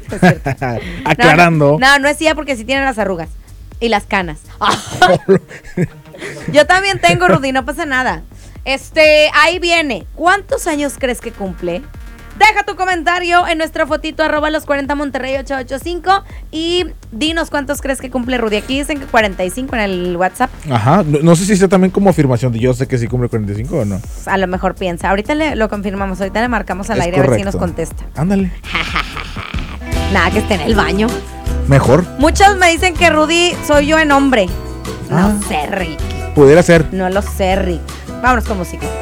Es cierto. Aclarando. No es ella porque sí tiene las arrugas y las canas. Yo también tengo, Rudy, no pasa nada. Ahí viene. ¿Cuántos años crees que cumple? Deja tu comentario en nuestra fotito @los40 Monterrey 885 y dinos cuántos crees que cumple Rudy. Aquí dicen que 45 en el WhatsApp. Ajá, no sé si está también como afirmación de yo sé que sí cumple 45 o no. A lo mejor piensa. Ahorita lo confirmamos, ahorita le marcamos al aire correcto. a ver si nos contesta. Ándale. Nada, que esté en el baño. Mejor. Muchos me dicen que Rudy soy yo en hombre. No sé, Rick. Pudiera ser. No lo sé, Rick. Vámonos con música.